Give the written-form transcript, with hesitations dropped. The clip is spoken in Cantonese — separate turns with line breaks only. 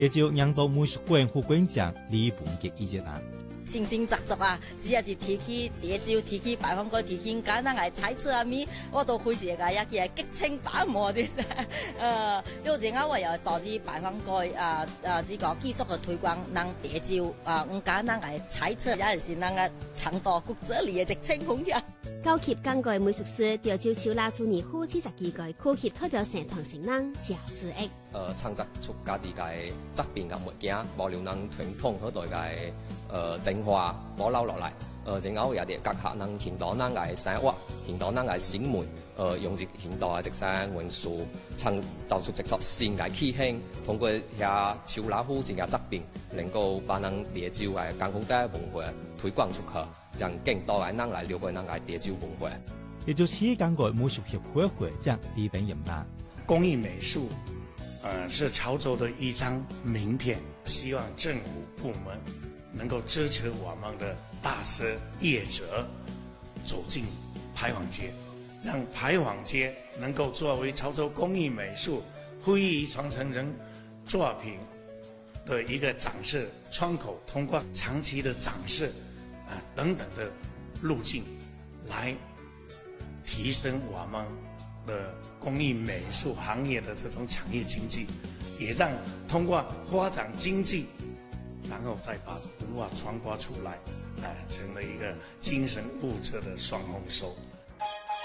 也就讓到美術館副館長李文傑意見啊。
形形雜雜啊，只係是提起地招，提起擺放個提起簡單嘅猜測啊咪，我都開始個也叫激情把握啲啫。因為然後我又導致擺放個呢個技術嘅推廣，讓地招簡單嘅猜測，有陣時讓個長度骨折嚟嘅直情紅嘅。
高級港台美術師調招秋拉主年夫70幾個科級代表社團成人謝思益。
創作出家己嘅作品嘅物件，保留咱傳統嗰代嘅精華保留落來。然後也啲結合咱現代咱嘅生活，現代咱嘅新媒，用住現代嘅啲生元素，創造出一種新嘅氣象。通過遐秋拉夫這個作品，能夠把咱地招嘅港風帶文化推廣出去，讓更多嘅人來了解咱嘅地招文化。
也就是港台美術協會會長李炳仁啦。
工藝美術，是潮州的一張名片，希望政府部門能夠支持我們的大師業者走進牌坊街，讓牌坊街能夠作為潮州工藝美術非遺傳承人作品的一個展示窗口，通過長期的展示等等的路徑來提升我們的工藝美術行業的這種產業經濟，也讓通過發展經濟，然後再把文化傳播出來，成為一個精神物質的雙豐收。